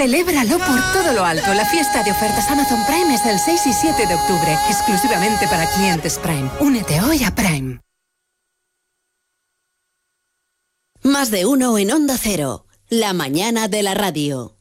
Celébralo por todo lo alto. La fiesta de ofertas Amazon Prime es el 6 y 7 de octubre, exclusivamente para clientes Prime. Únete hoy a Prime. Más de uno en Onda Cero, la mañana de la radio.